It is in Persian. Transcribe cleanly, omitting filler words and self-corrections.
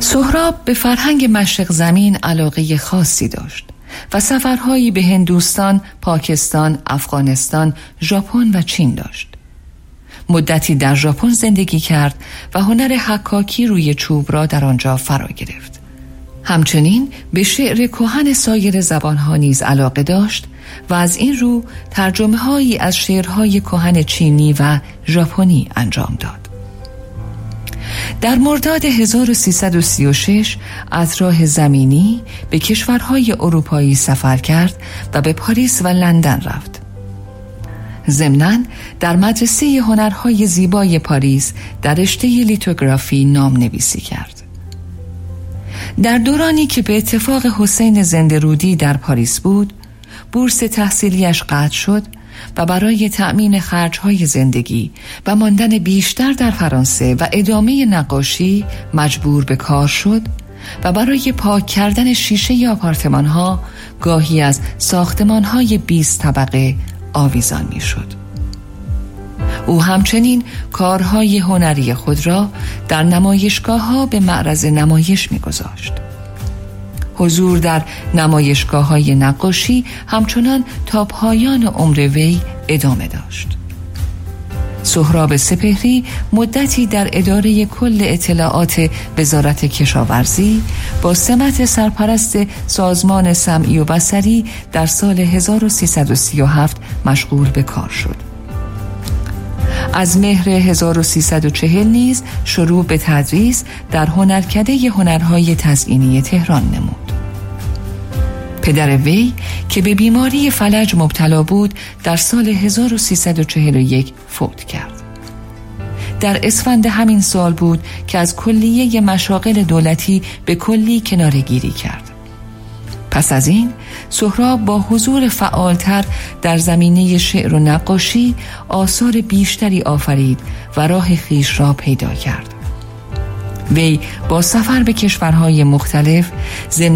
سهراب به فرهنگ مشرق زمین علاقه خاصی داشت و سفرهایی به هندوستان، پاکستان، افغانستان، ژاپن و چین داشت. مدتی در ژاپن زندگی کرد و هنر حکاکی روی چوب را در آنجا فرا گرفت. همچنین به شعر کهن سایر زبانها نیز علاقه داشت و از این رو ترجمه‌هایی از شعرهای کهن چینی و ژاپنی انجام داد. در مرداد 1336 از راه زمینی به کشورهای اروپایی سفر کرد و به پاریس و لندن رفت. ضمناً در مدرسه هنرهای زیبای پاریس در رشته لیتوگرافی نام‌نویسی کرد. در دورانی که به اتفاق حسین زنده‌رودی در پاریس بود، بورس تحصیلیش قطع شد و برای تأمین خرج‌های زندگی و ماندن بیشتر در فرانسه و ادامه نقاشی مجبور به کار شد و برای پاک کردن شیشه آپارتمان‌ها گاهی از ساختمان‌های 20 طبقه آویزان می‌شد. او همچنین کارهای هنری خود را در نمایشگاه‌ها به معرض نمایش می‌گذاشت. حضور در نمایشگاه‌های نقاشی همچنان تا پایان عمر وی ادامه داشت. سهراب سپهری مدتی در اداره کل اطلاعات وزارت کشاورزی با سمت سرپرست سازمان سمعی و بصری در سال 1337 مشغول به کار شد. از مهر 1340 نیز شروع به تدریس در هنرکده هنرهای تزئینی تهران نمود. پدر وی که به بیماری فلج مبتلا بود در سال 1341 فوت کرد. در اسفند همین سال بود که از کلیه مشاغل دولتی به کلی کناره‌گیری کرد. پس از این سهراب با حضور فعالتر در زمینه شعر و نقاشی آثار بیشتری آفرید و راه خویش را پیدا کرد. وی با سفر به کشورهای مختلف